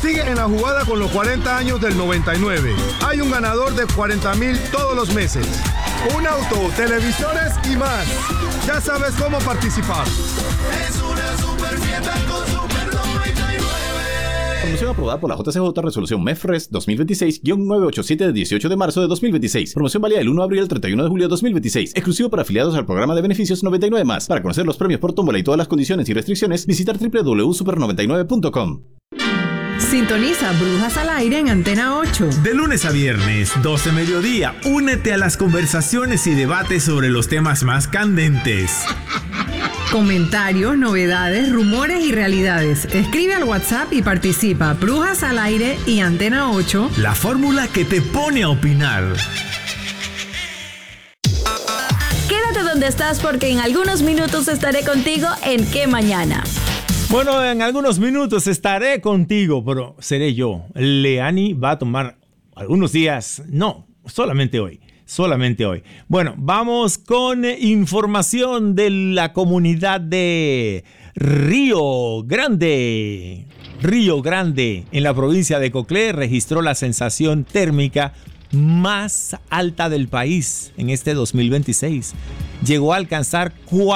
Sigue en la jugada con los 40 años del 99. Hay un ganador de 40,000 todos los meses. Un auto, televisores y más. Ya sabes cómo participar. Es una super fiesta con Super 99. Promoción aprobada por la JCJ Resolución MEFRES 2026-987 de 18 de marzo de 2026. Promoción válida del 1 de abril al 31 de julio de 2026. Exclusivo para afiliados al programa de beneficios 99+. Para conocer los premios por tómbola y todas las condiciones y restricciones, visitar www.super99.com. Sintoniza Brujas al Aire en Antena 8. De lunes a viernes, 12 mediodía, únete a las conversaciones y debates sobre los temas más candentes. Comentarios, novedades, rumores y realidades. Escribe al WhatsApp y participa. Brujas al Aire y Antena 8. La fórmula que te pone a opinar. Quédate donde estás porque en algunos minutos estaré contigo en ¿Qué Mañana? Bueno, en algunos minutos estaré contigo, pero seré yo. Leani va a tomar algunos días, no, solamente hoy. Bueno, vamos con información de la comunidad de Río Grande. Río Grande, en la provincia de Coclé, registró la sensación térmica más alta del país en este 2026. Llegó a alcanzar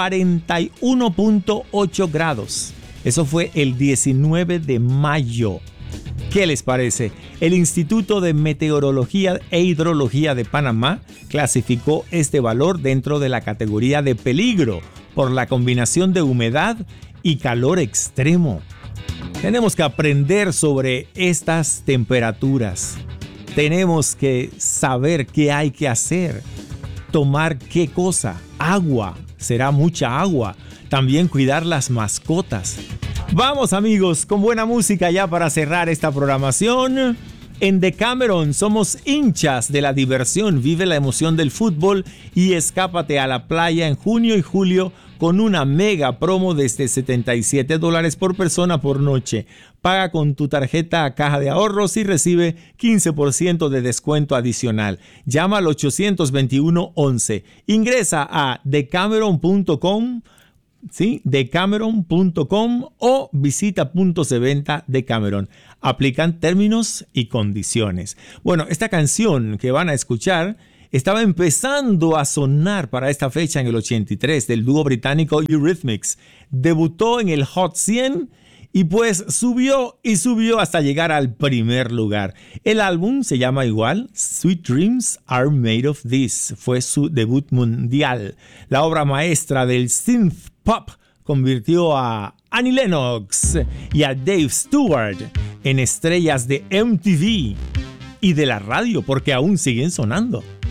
41.8 grados. Eso fue el 19 de mayo. ¿Qué les parece? El Instituto de Meteorología e Hidrología de Panamá clasificó este valor dentro de la categoría de peligro por la combinación de humedad y calor extremo. Tenemos que aprender sobre estas temperaturas. Tenemos que saber qué hay que hacer. Tomar qué cosa. Agua. Será mucha agua. También cuidar las mascotas. Vamos amigos, con buena música ya para cerrar esta programación. En Decameron somos hinchas de la diversión. Vive la emoción del fútbol y escápate a la playa en junio y julio con una mega promo desde $77 por persona por noche. Paga con tu tarjeta Caja de Ahorros y recibe 15% de descuento adicional. Llama al 821-11. Ingresa a decameron.com. ¿Sí? Decameron.com o visita puntos de venta Decameron. Aplican términos y condiciones. Bueno, esta canción que van a escuchar estaba empezando a sonar para esta fecha en el 83 del dúo británico Eurythmics. Debutó en el Hot 100 y pues subió hasta llegar al primer lugar. El álbum se llama igual, Sweet Dreams Are Made of This. Fue su debut mundial. La obra maestra del synth pop convirtió a Annie Lennox y a Dave Stewart en estrellas de MTV y de la radio porque aún siguen sonando.